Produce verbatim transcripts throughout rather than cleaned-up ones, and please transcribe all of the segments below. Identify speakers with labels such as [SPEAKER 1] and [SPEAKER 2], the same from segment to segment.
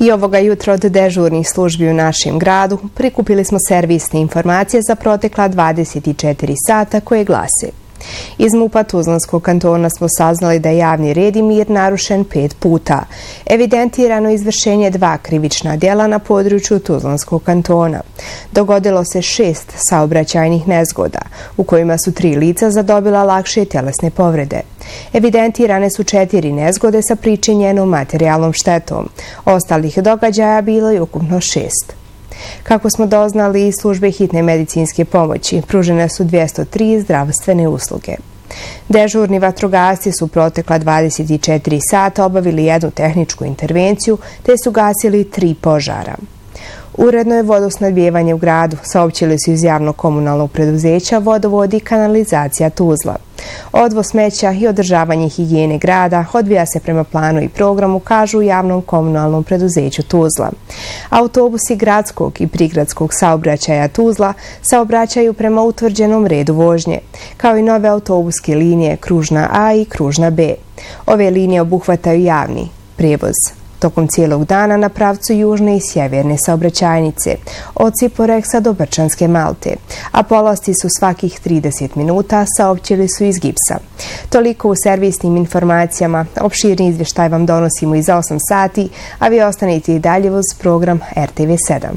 [SPEAKER 1] I ovoga jutra od dežurnih službi u našem gradu prikupili smo servisne informacije za protekla dvadeset četiri sata koje glase: iz MUP-a Tuzlanskog kantona smo saznali da je javni red i mir narušen pet puta. Evidentirano izvršenje dva krivična djela na području Tuzlanskog kantona. Dogodilo se šest saobraćajnih nezgoda, u kojima su tri lica zadobila lakše tjelesne povrede. Evidentirane su četiri nezgode sa pričinjenom materijalnom štetom. Ostalih događaja bilo je ukupno šest. Kako smo doznali iz službe hitne medicinske pomoći, pružene su dvjesto tri zdravstvene usluge. Dežurni vatrogasci su protekla dvadeset četiri sata obavili jednu tehničku intervenciju te su gasili tri požara. Uredno je vodosnabdijevanje u gradu, saopćili su iz javnog komunalnog preduzeća Vodovod i kanalizacija Tuzla. Odvoz smeća i održavanje higijene grada odvija se prema planu i programu, kažu u javnom komunalnom preduzeću Tuzla. Autobusi gradskog i prigradskog saobraćaja Tuzla saobraćaju prema utvrđenom redu vožnje, kao i nove autobuske linije Kružna A i Kružna B. Ove linije obuhvataju javni prijevoz tokom cijelog dana na pravcu južne i sjeverne saobraćajnice, od Ciporeksa do Brčanske Malte, a polasti su svakih trideset minuta, saopćili su iz Gipsa. Toliko u servisnim informacijama. Opširni izvještaj vam donosimo i za osam sati, a vi ostanite i dalje uz program R T V sedam.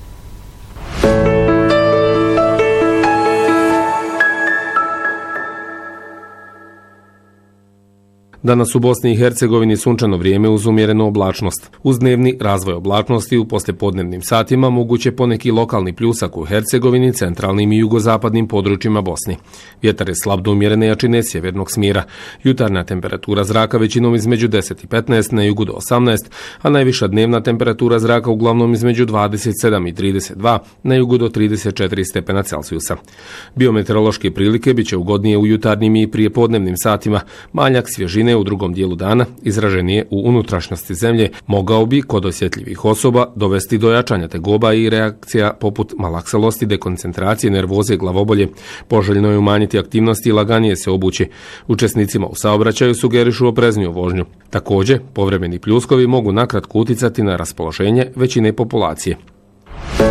[SPEAKER 2] Danas u Bosni i Hercegovini sunčano vrijeme uz umjerenu oblačnost. Uz dnevni razvoj oblačnosti u poslijepodnevnim satima moguće poneki lokalni pljusak u Hercegovini, centralnim i jugozapadnim područjima Bosni. Vjetar je slab do umjerene jačine sjevernog smjera. Jutarnja temperatura zraka većinom između deset i petnaest, na jugu do osamnaest, a najviša dnevna temperatura zraka uglavnom između dvadeset sedam i trideset dva, na jugu do trideset četiri stepena Celzijusa. Biometeorološke prilike biće ugodnije u jutarnjim i prijepodnevnim satima. Manjak svježine u drugom dijelu dana izraženije u unutrašnjosti zemlje mogao bi kod osjetljivih osoba dovesti do jačanja tegoba i reakcija poput malakselosti, dekoncentracije, nervoze, glavobolje. Poželjno je umanjiti aktivnosti i laganije se obući. Učesnicima u saobraćaju sugerišu oprezniju vožnju. Također, povremeni pljuskovi mogu nakratko uticati na raspoloženje većine populacije.